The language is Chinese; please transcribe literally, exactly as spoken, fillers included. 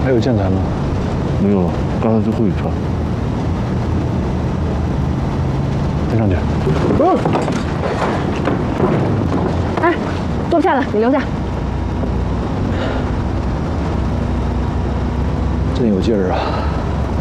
还有建材吗？ 没有了，刚才最后一串。 跟上去。 嗯。哎，坐不下了，你留下。 真有劲儿啊！